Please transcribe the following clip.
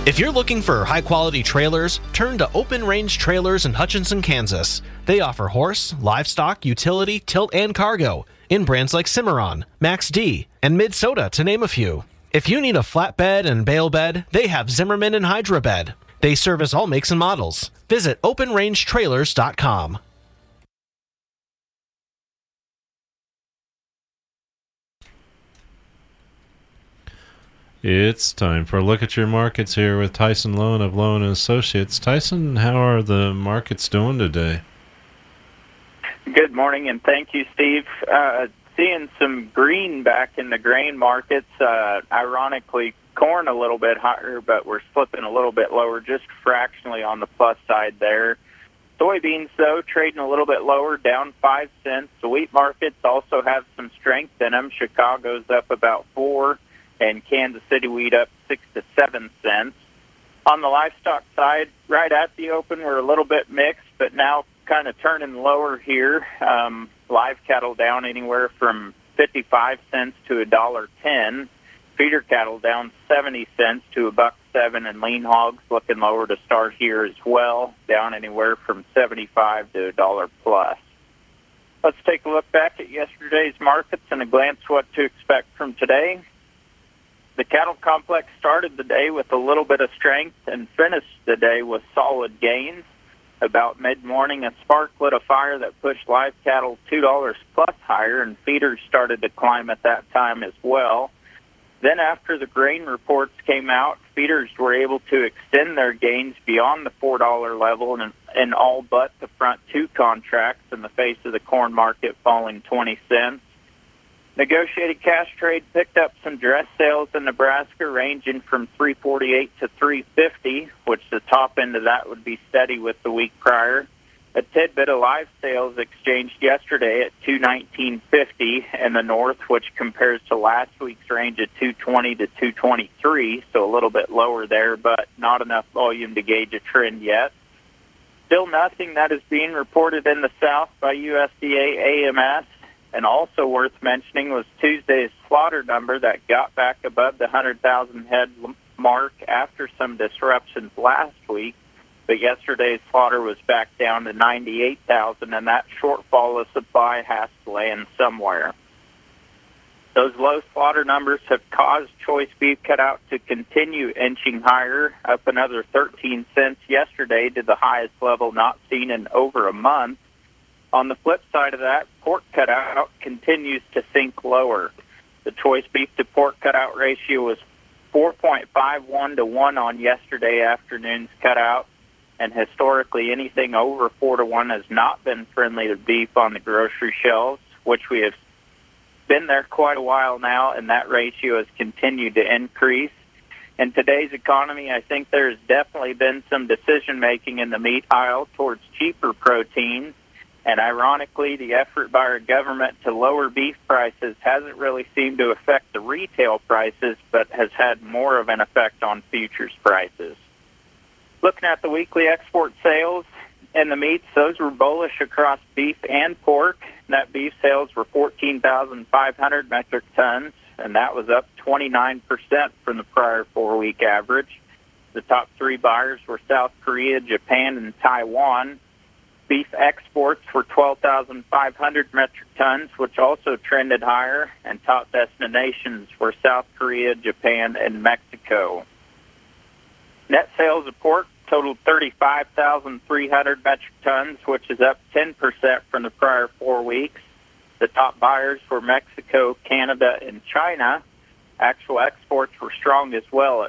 If you're looking for high-quality trailers, turn to Open Range Trailers in Hutchinson, Kansas. They offer horse, livestock, utility, tilt, and cargo in brands like Cimarron, Max D, and Minnesota, to name a few. If you need a flatbed and bale bed, they have Zimmerman and Hydra Bed. They service all makes and models. Visit OpenRangeTrailers.com. It's time for a look at your markets here with Tyson Loan of Loan Associates. Tyson, how are the markets doing today? Good morning, and thank you, Steve. Seeing some green back in the grain markets. Ironically, corn a little bit higher, but we're slipping a little bit lower, just fractionally on the plus side there. Soybeans, though, trading a little bit lower, down 5 cents. The wheat markets also have some strength in them. Chicago's up about 4, and Kansas City wheat up 6 to 7 cents. On the livestock side, right at the open, we're a little bit mixed, but now kind of turning lower here. Live cattle down anywhere from 55 cents to $1.10. Feeder cattle down 70 cents to $1.07, and lean hogs looking lower to start here as well, down anywhere from 75 to $1 plus. Let's take a look back at yesterday's markets and a glance what to expect from today. The cattle complex started the day with a little bit of strength and finished the day with solid gains. About mid-morning, a spark lit a fire that pushed live cattle $2 plus higher, and feeders started to climb at that time as well. Then after the grain reports came out, feeders were able to extend their gains beyond the $4 level in all but the front two contracts in the face of the corn market falling 20 cents. Negotiated cash trade picked up some dress sales in Nebraska ranging from $3.48 to $3.50, which the top end of that would be steady with the week prior. A tidbit of live sales exchanged yesterday at $219.50 in the north, which compares to last week's range of $220 to $223, so a little bit lower there, but not enough volume to gauge a trend yet. Still nothing that is being reported in the south by USDA AMS. And also worth mentioning was Tuesday's slaughter number that got back above the 100,000 head mark after some disruptions last week. But yesterday's slaughter was back down to 98,000, and that shortfall of supply has to land somewhere. Those low slaughter numbers have caused choice beef cutout to continue inching higher, up another 13 cents yesterday to the highest level not seen in over a month. On the flip side of that, pork cutout continues to sink lower. The choice beef to pork cutout ratio was 4.51 to 1 on yesterday afternoon's cutout, and historically anything over 4 to 1 has not been friendly to beef on the grocery shelves, which we have been there quite a while now, and that ratio has continued to increase. In today's economy, I think there's definitely been some decision-making in the meat aisle towards cheaper proteins. And ironically, the effort by our government to lower beef prices hasn't really seemed to affect the retail prices, but has had more of an effect on futures prices. Looking at the weekly export sales and the meats, those were bullish across beef and pork. Net beef sales were 14,500 metric tons, and that was up 29% from the prior 4-week average. The top 3 buyers were South Korea, Japan, and Taiwan. Beef exports were 12,500 metric tons, which also trended higher, and top destinations were South Korea, Japan, and Mexico. Net sales of pork totaled 35,300 metric tons, which is up 10% from the prior 4 weeks. The top buyers were Mexico, Canada, and China. Actual exports were strong as well